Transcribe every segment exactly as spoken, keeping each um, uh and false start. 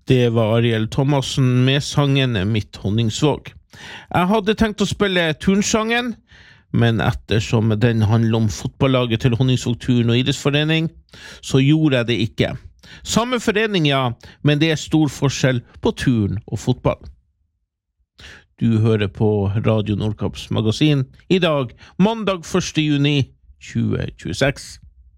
Det var Ariel Thomassen med sangen Mitt Honningsvåg. Jeg hadde tenkt å spille turnsangen, men ettersom den handler om fotballaget til Honningsvåg Turn- og idrettsforening, så gjorde jeg det ikke. Samme forening, ja, men det er stor forskjell på turn og fotball. Du hører på Radio Nordkaps magasin i dag, mandag første juni tjue tjueseks.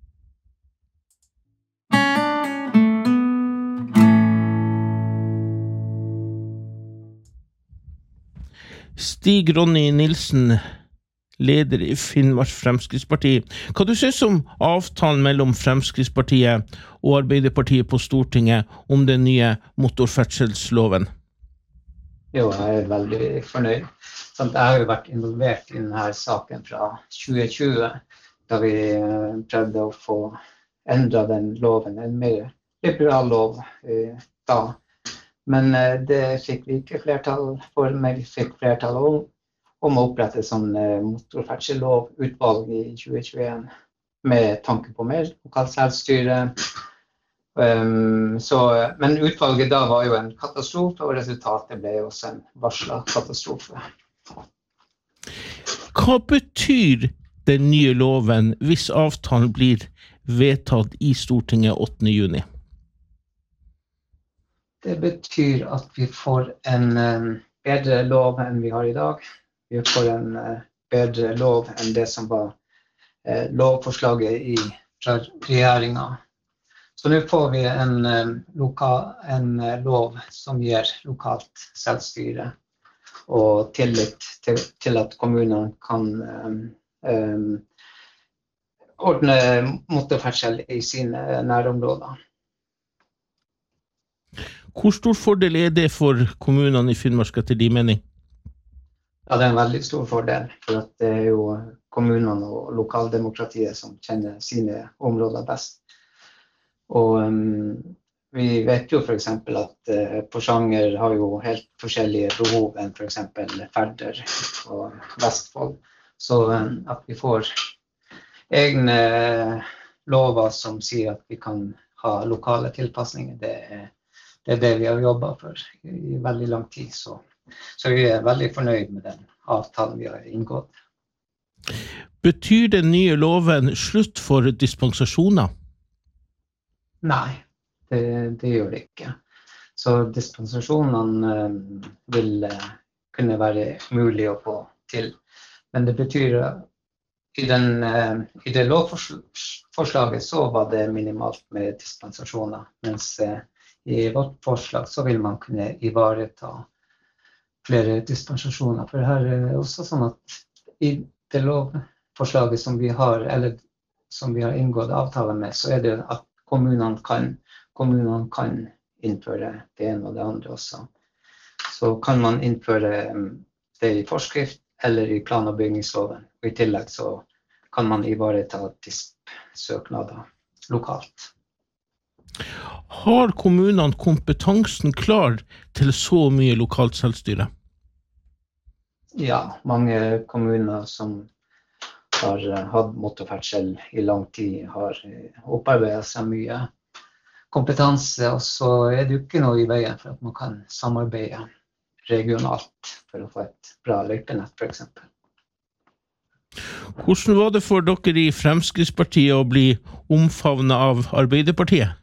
Stig Ronny Nilsen, leder i Finnmark Fremskrittsparti. Hva du synes om avtalen mellom Fremskrittspartiet og Arbeiderpartiet på Stortinget om den nye motorferdselsloven? Jo, jeg er veldig fornøyd. Jeg har jo vært involvert i denne saken fra tjue tjue, da vi prøvde å få endret den loven, en mer liberal lov da. Men det fikk vi ikke flertall for, men vi fikk flertall om, om å opprette sånn motorferdsellovutvalg i tjue tjueen med tanke på mer lokalt selvstyre. Um, så, men utvalget da var jo en katastrofe, og resultatet ble jo også en varslet katastrofe. Hva betyr den nye loven hvis avtalen blir vedtatt i Stortinget åttende juni? Det betyr at vi får en um, bedre lov enn vi har i dag. Vi får en uh, bedre lov enn det som var uh, lovforslaget i, fra regjeringen. Så nå får vi en, um, loka, en uh, lov som gir lokalt selvstyre og tillit til, til at kommunene kan um, um, ordne motorferdsel i sine nærområder. Hvor stor fordel er det for kommunene i Finnmark etter din mening? Ja, det er en veldig stor fordel, for at det er jo kommunene og lokaldemokratiet som kjenner sine områder best. Og um, vi vet jo for eksempel at uh, Porsanger har jo helt forskjellige behov enn for eksempel Færder og Vestfold. Så um, at vi får egne lover som sier at vi kan ha lokale tilpasninger, det er Det er det vi har jobbet for i veldig lang tid, så, så vi er veldig fornøyd med den avtalen vi har inngått. Betyr den nye loven slutt for dispensasjoner? Nei, det, det gjør det ikke. Så dispensasjonene um, vil uh, kunne være mulig å få til. Men det betyr at uh, i, den, uh, i det lovforslaget så var det minimalt med dispensasjoner, mens uh, I vårt forslag så vil man kunne ivareta flere dispensasjoner. For her er det også sånn at i det lovforslaget som vi har, eller som vi har inngått avtale med, så er det at kommunene kan, kommunene kan innføre det ene og det andre også. Så kan man innføre det i forskrift eller i plan- og bygningsloven. Og i tillegg så kan man ivareta disp-søknader lokalt. Har kommunene kompetansen klar til så mye lokalt selvstyre? Ja, mange kommuner som har hatt motorferdsel i lang tid har opparbeidet seg mye kompetanse, og så er det jo ikke noe i veien for at man kan samarbeide regionalt for å få et bra løypenett for eksempel. Hvordan var det for dere i Fremskrittspartiet å bli omfavnet av Arbeiderpartiet?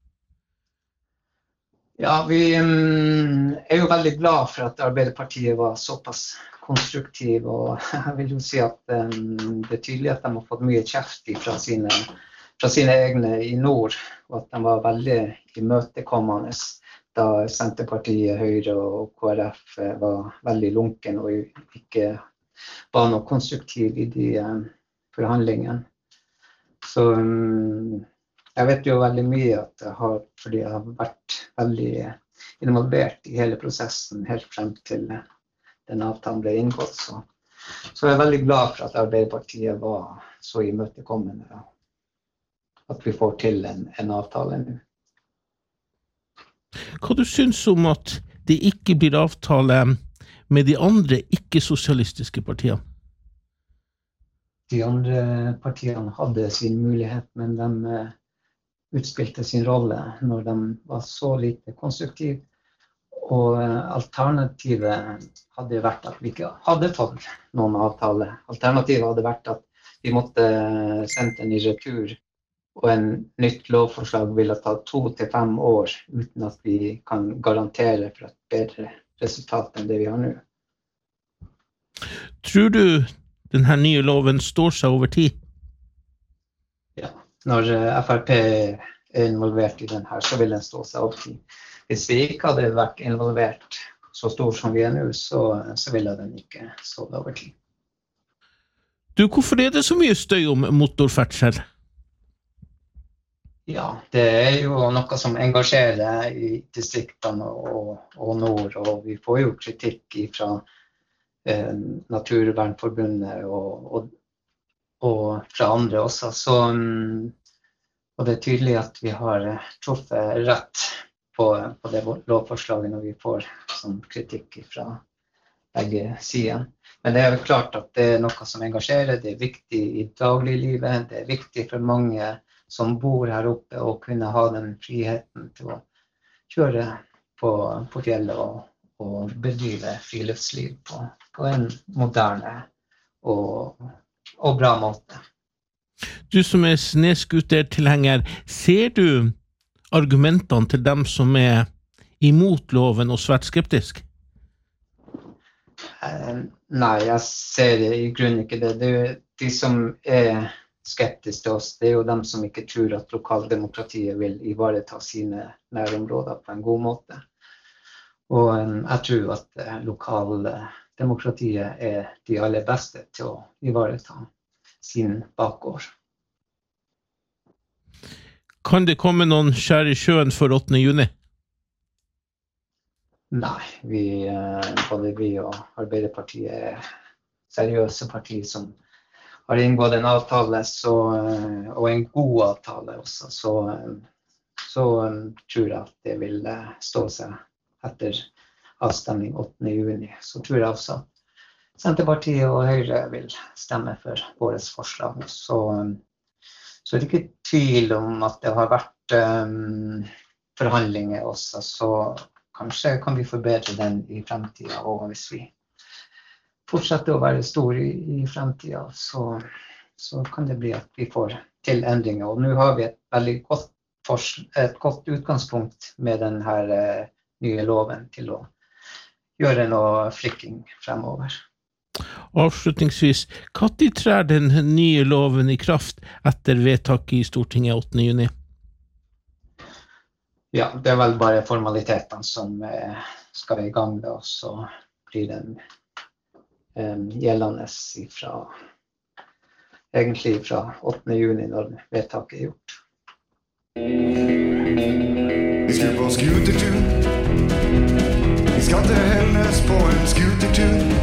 Ja, vi um, er jo veldig glad for at Arbeiderpartiet var såpass konstruktiv, og jeg vil jo si at um, det er tydelig at de har fått mye kjeft fra sine, fra sine egne i nord, og at de var veldig imøtekommende da Senterpartiet, Høyre og K R F var veldig lunken og ikke var noe konstruktiv i de um, forhandlingene. Så um, jeg vet jo veldig mye at jeg har, fordi jeg har vært veldig involvert i hele prosessen helt frem til den avtalen ble inngått. Så, så jeg er veldig glad for at Arbeiderpartiet var så imøtekommende, at vi får til en, en avtale nå. Hva du synes om at det ikke blir avtale med de andre ikke-sosialistiske partiene? De andre partiene hadde sin mulighet, men de utspilte sin rolle når de var så lite konstruktive. Og alternativet hadde vært at vi ikke hadde fått noen avtale. Alternativet hadde vært at vi måtte sende den i retur, og en nytt lovforslag ville ta to til fem år uten at vi kan garantere for et bedre resultat enn det vi har nå. Tror du denne nye loven står seg over tid? Ja, når F R P er involvert i den her, så vil den stå seg over tid. Hvis vi ikke hadde vært involvert så stor som vi er nå, så, så ville den ikke stå over tid. Du, hvorfor er det så mye støy om motorferdsel? Ja, det er jo noe som engasjerer i distriktene og, og nord, og vi får jo kritikk fra eh, Naturvernforbundet og, og, og fra andre også. Så, og det er tydelig at vi har truffet rett på, på det lovforslaget når vi får sånn kritikk fra begge sider. Men det er jo klart at det er noe som engasjerer, det er viktig i dagliglivet, det er viktig for mange som bor her oppe å kunne ha den friheten til å kjøre på, på fjellet og, og bedrive friluftsliv på, på en moderne og, og bra måte. Du som er sneskutertilhenger, ser du argumentene til dem som er imot loven og svært skeptisk? Eh, nei, jeg ser i grunnen ikke det. Det er jo de som er skeptiske til oss, det er jo dem som ikke tror at lokaldemokratiet vil ivareta sine nærområder på en god måte. Og eh, jeg tror at eh, lokaldemokratiet er de aller beste til å ivareta sin bakgård. Kan det komme noen skjær i sjøen for åttende juni? Nei, vi, både vi og Arbeiderpartiet er seriøse partier som har inngått en avtale, så, og en god avtale også, så, så tror jeg at det vil stå seg etter avstemning åttende juni. Så tror jeg også at Senterpartiet og Høyre vil stemme for våres forslag. Så, så er det ikke tvil om at det har vært um, forhandlinger også, så kanskje kan vi forbedre den i fremtiden, og hvis vi fortsetter å være store i, i fremtiden, så, så kan det bli at vi får til endringer. Og nå har vi et veldig godt, et godt utgangspunkt med denne uh, nye loven til å gjøre noe flikking fremover. Avslutningsvis, hva tid trer den nye loven i kraft etter vedtaket i Stortinget åttende juni? Ja, det er vel bare formalitetene som eh, skal i gang da, så blir den eh, gjeldende fra, egentlig fra åttende juni når vedtaket er gjort. Vi skal på skutertur. Vi skal til Helnes på en skutertur.